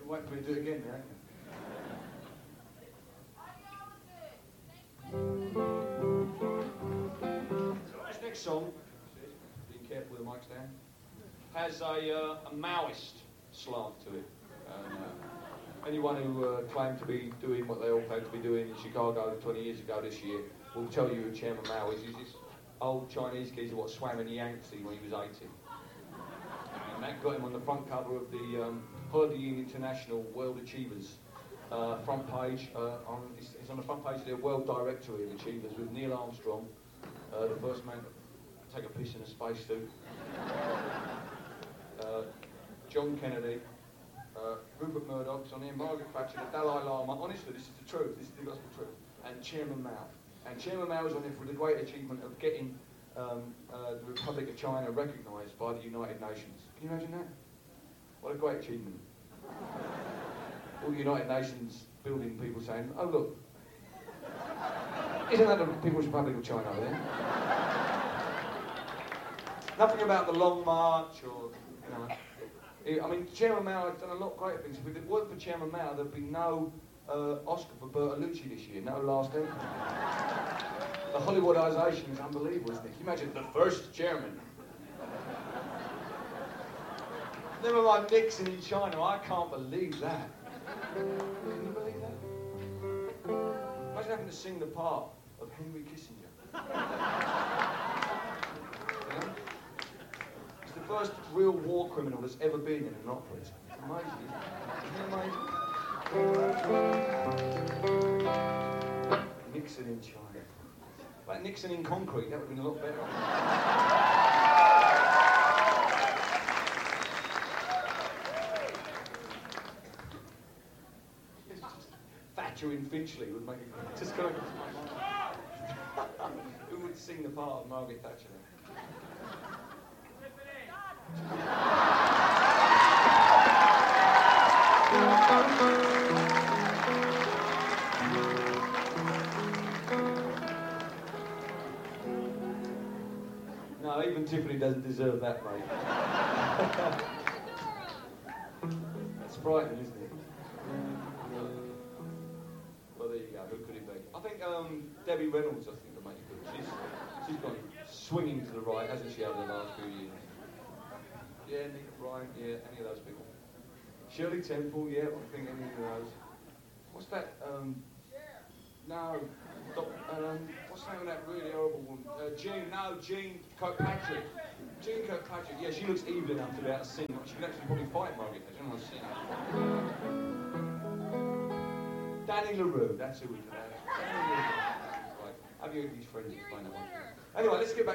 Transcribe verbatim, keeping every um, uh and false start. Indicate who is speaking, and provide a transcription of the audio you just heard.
Speaker 1: You're waiting for me to do it again, yeah? So this next song, being careful with the mic stand, has a, uh, a Maoist slant to it. And, uh, anyone who uh, claimed to be doing what they all claimed to be doing in Chicago twenty years ago this year will tell you who Chairman Mao is. He's this old Chinese geezer what swam in the Yangtze when he was eighty. And that got him on the front cover of the um, Holiday Inn International World Achievers uh, front page. Uh, on, it's, it's on the front page of their World Directory of Achievers with Neil Armstrong, uh, the first man to take a piss in a spacesuit, uh, John Kennedy, uh, Rupert Murdoch's on here, Margaret Thatcher, the Dalai Lama. Honestly, this is the truth. This is the gospel truth. And Chairman Mao. And Chairman Mao is on here for the great achievement of getting um, uh, the Republic of China recognised by the United Nations. Can you imagine that? What a great achievement. All the United Nations building people saying, oh look, isn't that the People's Republic of China over there? Nothing about the Long March or, you know. I mean, Chairman Mao had done a lot of great things. If it weren't for Chairman Mao, there'd be no uh, Oscar for Bertolucci this year, no Last Emperor. The Hollywoodisation is unbelievable, isn't it? Can you imagine the first chairman? Never mind Nixon in China, I can't believe that. Can you believe that? Imagine having to sing the part of Henry Kissinger. You know? He's the first real war criminal that's ever been in an opera. It's amazing, isn't it? Isn't it amazing? Nixon in China. Like Nixon in concrete, that would have been a lot better. Thatcher in Finchley would make it just go. Who would sing the part of Margaret Thatcher No, even Tiffany doesn't deserve that, mate. That's frightening, isn't it? Well, there you go. Who could it be? I think um, Debbie Reynolds, I think, will make it good. She's, she's gone swinging to the right, hasn't she, over the last few years? Yeah, Nick Bryant, yeah, any of those people. Shirley Temple, yeah, I think any of those. What's that? Um, no, Doc, um, what's the name of that really horrible woman? Uh, Jean, no, Jean Kirkpatrick. Jean Kirkpatrick, yeah, she looks evil enough to be able to sing. She could actually probably fight Margaret Thatcher. I don't want to sing. Danny LaRue, that's who we did that. Right. Have you heard these friends explain that one? Anyway, let's get back.